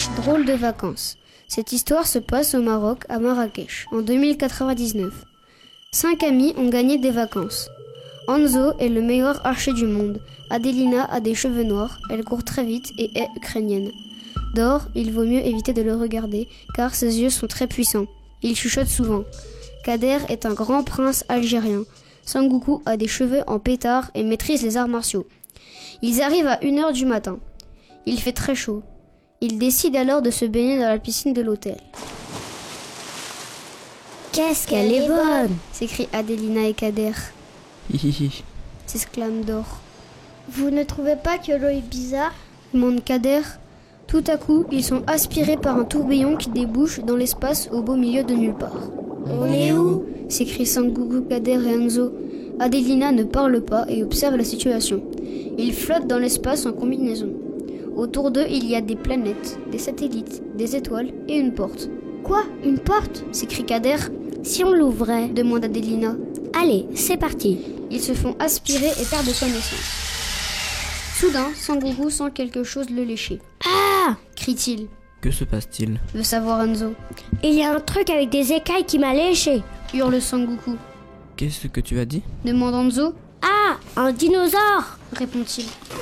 drôle de vacances. Cette histoire se passe au Maroc, à Marrakech, en 2099. 5 amis ont gagné des vacances. Hanzo est le meilleur archer du monde. Adelina a des cheveux noirs, elle court très vite et est ukrainienne. Dor, il vaut mieux éviter de le regarder, car ses yeux sont très puissants. Il chuchote souvent. Kader est un grand prince algérien. Sangoku a des cheveux en pétard et maîtrise les arts martiaux. Ils arrivent à 1h du matin. Il fait très chaud. Ils décident alors de se baigner dans la piscine de l'hôtel. Qu'est-ce qu'elle est bonne! S'écrient Adelina et Kader. Hihihi. S'exclame Dor. Vous ne trouvez pas que l'eau est bizarre? Demande Kader. Tout à coup, ils sont aspirés par un tourbillon qui débouche dans l'espace au beau milieu de nulle part. On est où? S'écrient Sangoku, Kader et Hanzo. Adelina ne parle pas et observe la situation. Ils flottent dans l'espace en combinaison. Autour d'eux, il y a des planètes, des satellites, des étoiles et une porte. Quoi? Une porte? S'écrie Kader. Si on l'ouvrait? Demande Adelina. Allez, c'est parti. Ils se font aspirer et perdent connaissance. Soudain, Sangoku sent quelque chose le lécher. Ah! Crie-t-il. Que se passe-t-il? Veut savoir Hanzo. Il y a un truc avec des écailles qui m'a léché. Hurle Sangoku. Qu'est-ce que tu as dit? Demande Hanzo. Ah! Un dinosaure! Répond-il.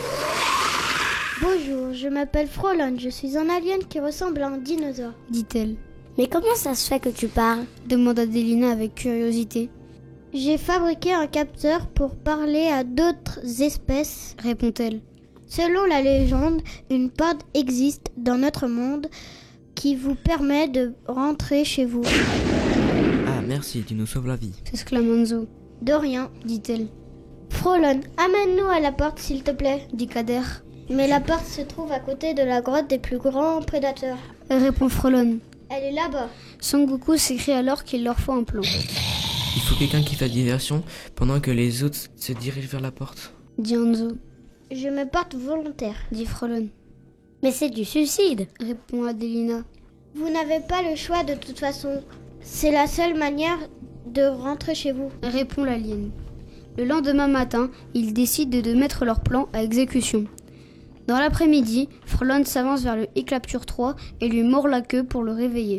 Bonjour, je m'appelle Frolon, je suis un alien qui ressemble à un dinosaure. Dit-elle. Mais comment ça se fait que tu parles? Demande Adelina avec curiosité. J'ai fabriqué un capteur pour parler à d'autres espèces. Répond-elle. Selon la légende, une porte existe dans notre monde qui vous permet de rentrer chez vous. Ah, merci, tu nous sauves la vie. S'exclame Hanzo. De rien. Dit-elle. Frolon, amène-nous à la porte s'il te plaît. Dit Kader. Mais la porte se trouve à côté de la grotte des plus grands prédateurs. Répond Frolon. Elle est là-bas. Sangoku s'écrie alors qu'il leur faut un plan. Il faut quelqu'un qui fasse diversion pendant que les autres se dirigent vers la porte. Dit Hanzo. Je me porte volontaire. Dit Frolon. Mais c'est du suicide. Répond Adelina. Vous n'avez pas le choix de toute façon. C'est la seule manière de rentrer chez vous. Répond l'alien. Le lendemain matin, ils décident de mettre leur plan à exécution. Dans l'après-midi, Frolon s'avance vers le Éclapture 3 et lui mord la queue pour le réveiller.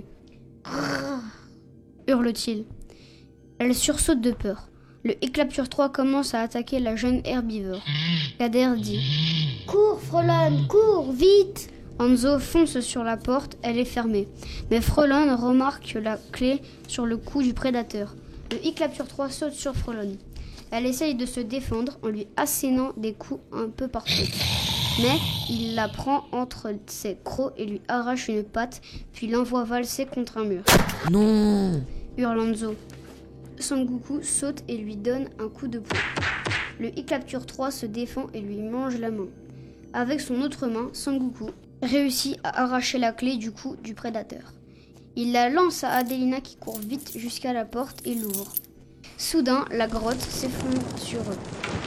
Hurle-t-il. Elle sursaute de peur. Le Éclapture 3 commence à attaquer la jeune herbivore. Kader dit. Cours, Frolon, cours, vite! Hanzo fonce sur la porte, elle est fermée. Mais Frolon remarque la clé sur le cou du prédateur. Le Éclapture 3 saute sur Frolon. Elle essaye de se défendre en lui assénant des coups un peu partout. Mais il la prend entre ses crocs et lui arrache une patte, puis l'envoie valser contre un mur. Non! Hurle Hanzo. Sangoku saute et lui donne un coup de poing. Le Éclapture 3 se défend et lui mange la main. Avec son autre main, Sangoku réussit à arracher la clé du cou du prédateur. Il la lance à Adelina qui court vite jusqu'à la porte et l'ouvre. Soudain, la grotte s'effondre sur eux.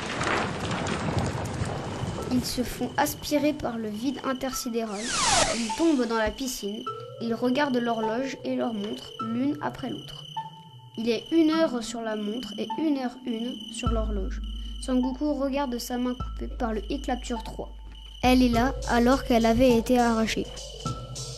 Ils se font aspirer par le vide intersidéral. Ils tombent dans la piscine. Ils regardent l'horloge et leur montre, l'une après l'autre. Il est 1h sur la montre et 1h01 sur l'horloge. Sangoku regarde sa main coupée par le Éclapture 3. Elle est là alors qu'elle avait été arrachée.